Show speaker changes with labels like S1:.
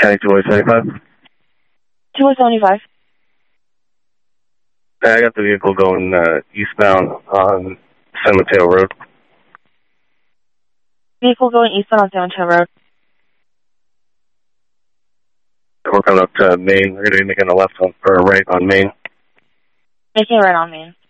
S1: County 275.
S2: 275.
S1: I got the vehicle going eastbound on San Mateo Road.
S2: Vehicle going eastbound on San Mateo Road.
S1: We're coming up to Main. We're going to be making a left on, or a right on Main.
S2: Making a right on Main.